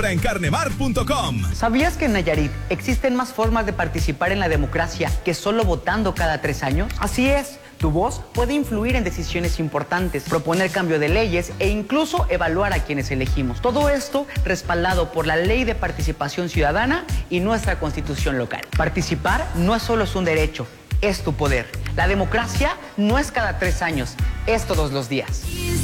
En carnemar.com. ¿Sabías que en Nayarit existen más formas de participar en la democracia que solo votando cada 3 años? Así es. Tu voz puede influir en decisiones importantes, proponer cambio de leyes e incluso evaluar a quienes elegimos. Todo esto respaldado por la Ley de Participación Ciudadana y nuestra Constitución local. Participar no es solo un derecho, es tu poder. La democracia no es cada 3 años, es todos los días.